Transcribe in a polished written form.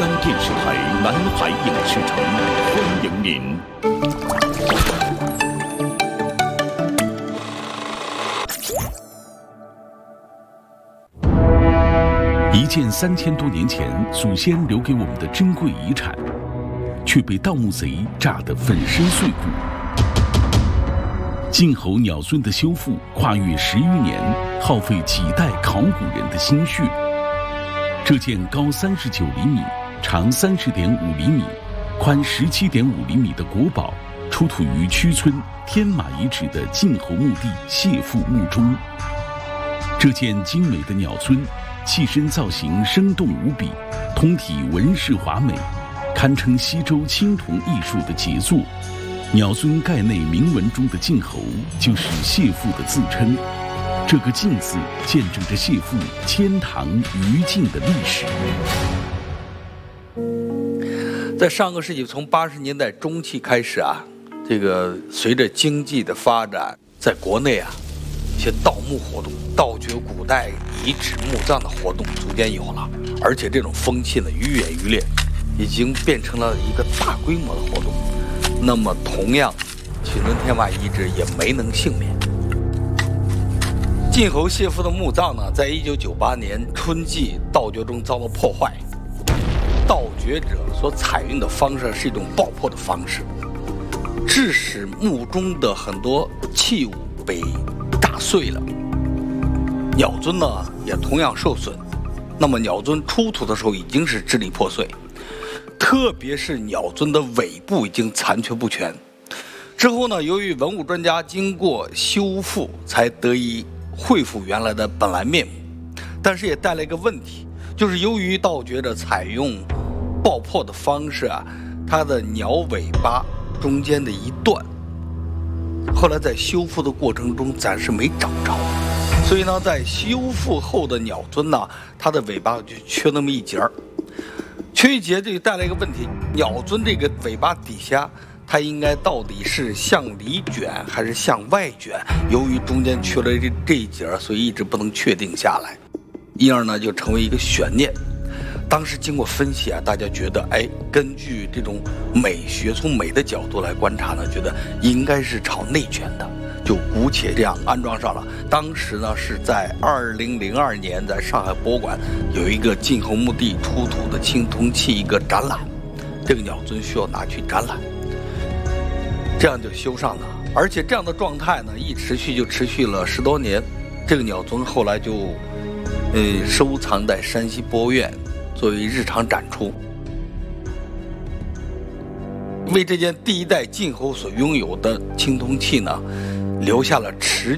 山电视台南海影视城欢迎您。一件3000多年前祖先留给我们的珍贵遗产，却被盗墓贼炸得粉身碎骨。晋侯鸟尊的修复跨越10余年，耗费几代考古人的心血。这件高39厘米、长30.5厘米、宽17.5厘米的国宝，出土于曲村天马遗址的晋侯墓地谢父墓中。这件精美的鸟尊，器身造型生动无比，通体纹饰华美，堪称西周青铜艺术的杰作。鸟尊盖内铭文中的晋侯，就是谢父的自称。这个晋字见证着谢父迁唐于晋的历史。 在上个世纪从80年代中期开始啊，这个随着经济的发展，在国内啊，一些盗墓活动、盗掘古代遗址墓葬的活动逐渐有了，而且这种风气呢愈演愈烈，已经变成了一个大规模的活动。那么同样，曲村天马遗址也没能幸免。晋侯谢父的墓葬呢，在1998年春季盗掘中遭到破坏。盗掘者所采用的方式是一种爆破的方式，致使墓中的很多器物被炸碎了。鸟尊呢也同样受损。那么鸟尊出土的时候已经是支离破碎，特别是鸟尊的尾部已经残缺不全。之后呢，由于文物专家经过修复，才得以恢复原来的本来面目，但是也带来一个问题，就是由于盗掘者采用爆破的方式啊，它的鸟尾巴中间的一段，后来在修复的过程中暂时没找着，所以呢，在修复后的鸟尊呢，它的尾巴就缺那么一截儿，缺一截就带来一个问题，鸟尊这个尾巴底下，它应该到底是向里卷还是向外卷？由于中间缺了这一节，所以一直不能确定下来，因而呢就成为一个悬念。当时经过分析啊，大家觉得，根据这种美学，从美的角度来观察呢，觉得应该是朝内卷的，就姑且这样安装上了。当时呢是在2002年，在上海博物馆有一个晋侯墓地出土的青铜器一个展览，这个鸟尊需要拿去展览。这样就修上了，而且这样的状态呢，一持续就持续了10多年。这个鸟尊后来就，收藏在山西博物院，作为日常展出，为这件第一代晋侯所拥有的青铜器呢，留下了持